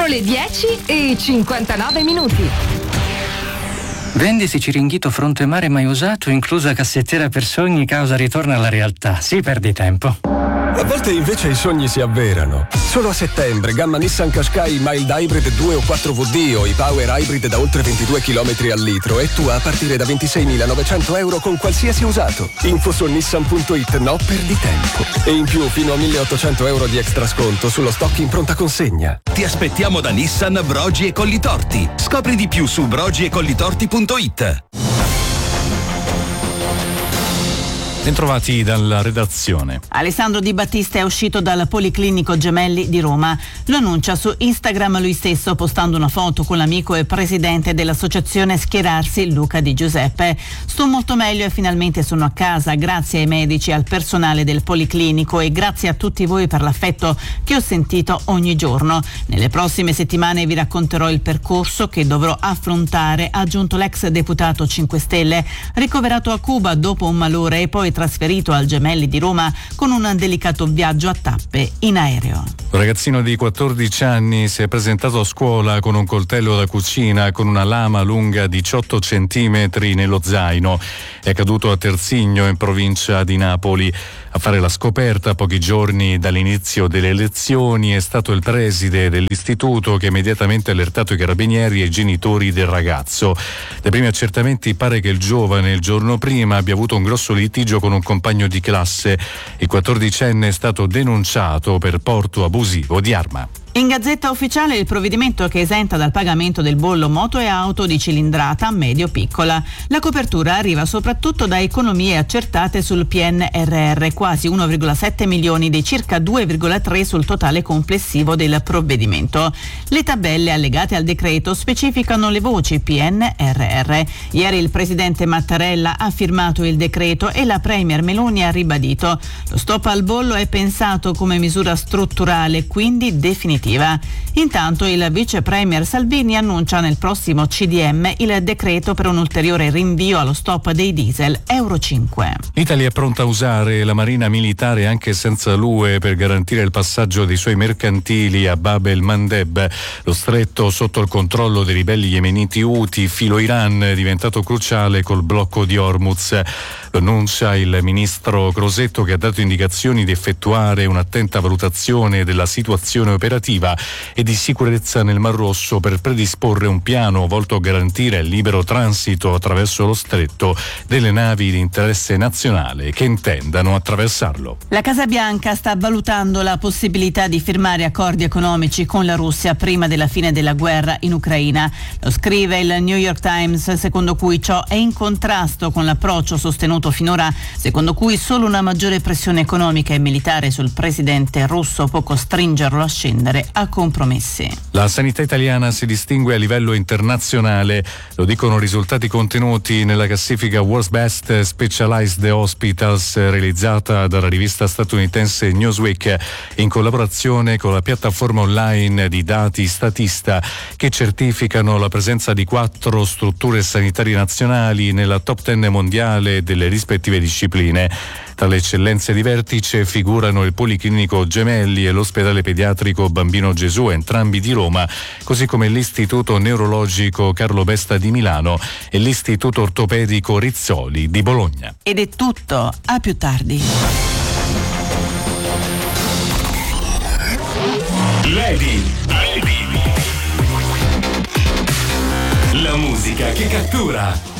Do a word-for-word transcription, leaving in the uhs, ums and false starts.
Sono le dieci e cinquantanove minuti. Vendisi Ciringhito fronte mare mai usato, inclusa cassettiera per sogni, causa ritorno alla realtà. Si perdi tempo. A volte invece i sogni si avverano. Solo a settembre, gamma Nissan Qashqai Mild Hybrid due o quattro V D o i Power Hybrid da oltre ventidue chilometri al litro e tua a partire da ventiseiemilanovecento euro con qualsiasi usato. Info su nissan punto it, no perdi tempo. E in più fino a milleottocento euro di extra sconto sullo stock in pronta consegna. Ti aspettiamo da Nissan Brogi e Collitorti. Scopri di più su brogi e collitorti punto it. Bentrovati dalla redazione. Alessandro Di Battista è uscito dal Policlinico Gemelli di Roma. Lo annuncia su Instagram lui stesso, postando una foto con l'amico e presidente dell'associazione Schierarsi, Luca Di Giuseppe. Sto molto meglio e finalmente sono a casa, grazie ai medici e al personale del Policlinico e grazie a tutti voi per l'affetto che ho sentito ogni giorno. Nelle prossime settimane vi racconterò il percorso che dovrò affrontare, ha aggiunto l'ex deputato cinque Stelle, ricoverato a Cuba dopo un malore e poi trasferito al Gemelli di Roma con un delicato viaggio a tappe in aereo. Un ragazzino di quattordici anni si è presentato a scuola con un coltello da cucina con una lama lunga diciotto centimetri nello zaino. È caduto a Terzigno, in provincia di Napoli. A fare la scoperta a pochi giorni dall'inizio delle lezioni è stato il preside dell'istituto che ha immediatamente allertato i carabinieri e i genitori del ragazzo. Dai primi accertamenti pare che il giovane il giorno prima abbia avuto un grosso litigio con un compagno di classe. Il quattordicenne è stato denunciato per porto abusivo di arma. In Gazzetta Ufficiale il provvedimento che esenta dal pagamento del bollo moto e auto di cilindrata medio-piccola. La copertura arriva soprattutto da economie accertate sul P N R R, quasi uno virgola sette milioni dei circa due virgola tre sul totale complessivo del provvedimento. Le tabelle allegate al decreto specificano le voci P N R R. Ieri il presidente Mattarella ha firmato il decreto e la premier Meloni ha ribadito: lo stop al bollo è pensato come misura strutturale, quindi definitiva. Intanto il vice premier Salvini annuncia nel prossimo C D M il decreto per un ulteriore rinvio allo stop dei diesel Euro cinque. L'Italia è pronta a usare la marina militare anche senza l'U E per garantire il passaggio dei suoi mercantili a Bab el-Mandeb. Lo stretto sotto il controllo dei ribelli yemeniti Houthi filo Iran è diventato cruciale col blocco di Hormuz. Lo annuncia il ministro Crosetto, che ha dato indicazioni di effettuare un'attenta valutazione della situazione operativa e di sicurezza nel Mar Rosso per predisporre un piano volto a garantire il libero transito attraverso lo stretto delle navi di interesse nazionale che intendano attraversarlo. La Casa Bianca sta valutando la possibilità di firmare accordi economici con la Russia prima della fine della guerra in Ucraina. Lo scrive il New York Times, secondo cui ciò è in contrasto con l'approccio sostenuto finora, secondo cui solo una maggiore pressione economica e militare sul presidente russo può costringerlo a scendere a compromessi. La sanità italiana si distingue a livello internazionale, lo dicono risultati contenuti nella classifica World's Best Specialized Hospitals realizzata dalla rivista statunitense Newsweek in collaborazione con la piattaforma online di dati Statista, che certificano la presenza di quattro strutture sanitarie nazionali nella top ten mondiale delle rispettive discipline. Tra le eccellenze di vertice figurano il Policlinico Gemelli e l'ospedale pediatrico Bambino Gesù, entrambi di Roma, così come l'Istituto Neurologico Carlo Besta di Milano e l'Istituto Ortopedico Rizzoli di Bologna. Ed è tutto, a più tardi. Lady, Lady. La musica che cattura.